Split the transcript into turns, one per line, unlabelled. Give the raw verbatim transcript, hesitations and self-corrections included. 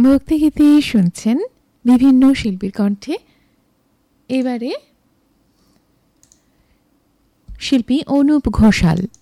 ভক্তিগীতি শুনছেন বিভিন্ন শিল্পীর কণ্ঠে। এবারে শিল্পী অনুপ ঘোষাল।